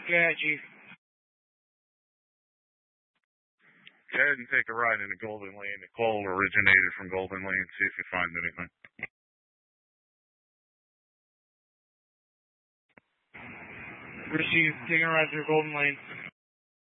Yeah, Chief. Go ahead and take a ride into Golden Lane. The call originated from Golden Lane. See if you find anything. Received. Taking a ride through Golden Lane.